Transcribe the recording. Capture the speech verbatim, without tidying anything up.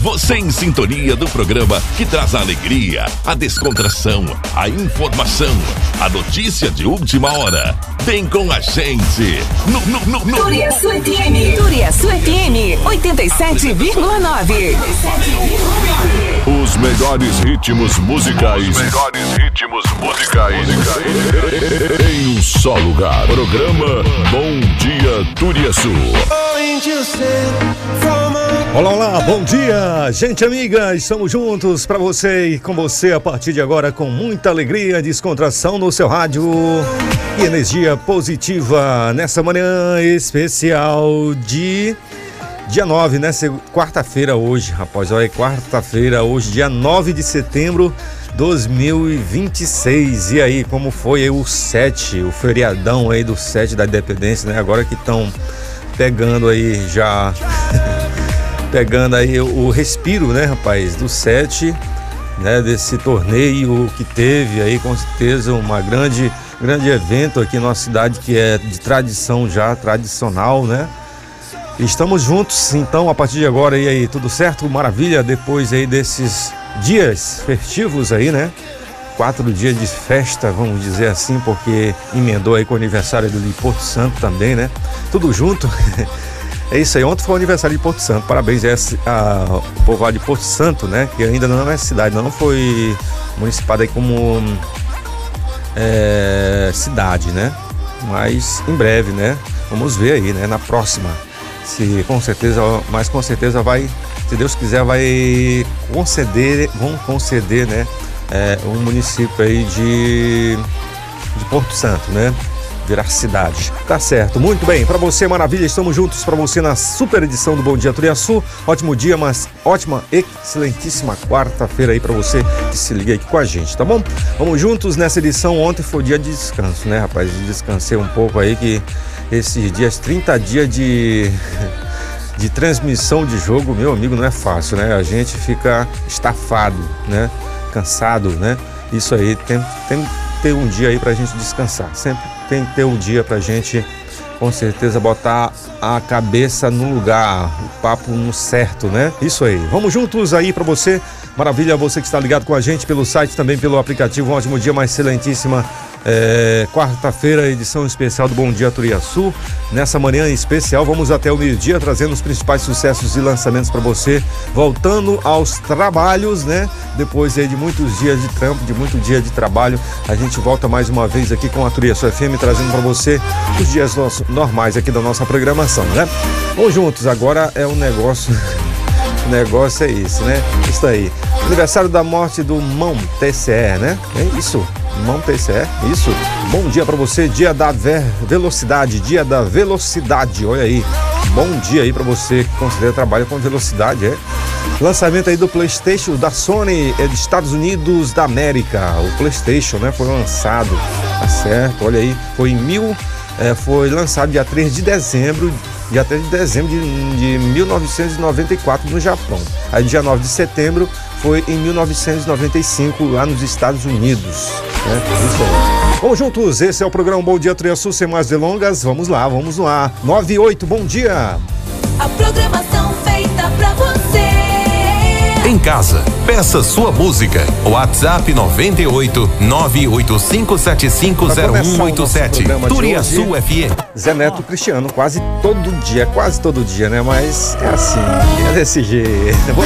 Você em sintonia do programa que traz a alegria, a descontração, a informação, a notícia de última hora. Vem com a gente no, no, no, no. Turiaçu F M. Turiaçu F M oitenta e sete vírgula nove. Os melhores ritmos musicais. Os melhores ritmos musicais. Em um só lugar. Programa Bom Dia Turiaçu. Olá, olá, bom dia, gente amiga, estamos juntos para você e com você a partir de agora com muita alegria e descontração no seu rádio e energia positiva nessa manhã especial de dia nove, né? Quarta-feira hoje, rapaz, olha, quarta-feira hoje, dia nove de setembro de dois mil e vinte e seis. E aí, como foi aí o sete, o feriadão aí do sete da Independência, né? Agora que estão pegando aí já... Pegando aí o, o respiro, né, rapaz, do sete, né, desse torneio que teve aí, com certeza, uma grande, grande evento aqui na nossa cidade, que é de tradição já, tradicional, né? Estamos juntos, então, a partir de agora, e aí, tudo certo? Maravilha, depois aí desses dias festivos aí, né? Quatro dias de festa, vamos dizer assim, porque emendou aí com o aniversário do de Porto Santo também, né? Tudo junto. É isso aí, ontem foi o aniversário de Porto Santo, parabéns a, a, o povo lá de Porto Santo, né, que ainda não é cidade, não foi municipado aí como é, cidade, né, mas em breve, né, vamos ver aí, né, na próxima, se com certeza, mas com certeza vai, se Deus quiser, vai conceder, vão conceder, né, é, um município aí de, de Porto Santo, né, virar cidade. Tá certo, muito bem, pra você, maravilha, estamos juntos pra você na super edição do Bom Dia Turiaçu. Ótimo dia, mas ótima, excelentíssima quarta-feira aí pra você que se liga aqui com a gente, tá bom? Vamos juntos nessa edição. Ontem foi dia de descanso, né, rapaz? Descansei um pouco aí, que esses dias, trinta dias de de transmissão de jogo, meu amigo, não é fácil, né? A gente fica estafado, né? Cansado, né? Isso aí, tem, tem que ter um dia aí pra gente descansar, sempre tem que ter um dia pra gente, com certeza, botar a cabeça no lugar, o papo no certo, né? Isso aí. Vamos juntos aí pra você. Maravilha, você que está ligado com a gente pelo site, também pelo aplicativo. Um ótimo dia, uma excelentíssima é, quarta-feira, edição especial do Bom Dia Turiaçu. Nessa manhã especial, vamos até o meio-dia trazendo os principais sucessos e lançamentos para você, voltando aos trabalhos, né? Depois aí de muitos dias de trampo, de muito dia de trabalho, a gente volta mais uma vez aqui com a Turiaçu F M, trazendo para você os dias normais aqui da nossa programação, né? Vamos juntos, agora é um negócio... O negócio é isso, né? Isso aí. Aniversário da morte do Mão T C E, né? É isso. Mão T C E, isso. Bom dia pra você, dia da ve- velocidade, dia da velocidade, olha aí. Bom dia aí pra você que considera trabalho com velocidade, é. Lançamento aí do PlayStation da Sony, é dos Estados Unidos da América. O PlayStation, né? Foi lançado, tá certo? Olha aí, foi em mil, é, foi lançado dia três de dezembro. Dia três de dezembro de, de mil novecentos e noventa e quatro no Japão. Aí dia nove de setembro foi em mil novecentos e noventa e cinco lá nos Estados Unidos, né? Isso aí. Vamos juntos, esse é o programa Bom Dia Turiaçu, sem mais delongas, vamos lá, vamos lá. nove e oito, bom dia! A programação feita pra você. Em casa, peça sua música. WhatsApp nove oito nove oito cinco sete cinco zero um oito sete. Turiaçu F M. Zé Neto Cristiano, quase todo dia, quase todo dia, né? Mas é assim, é desse jeito.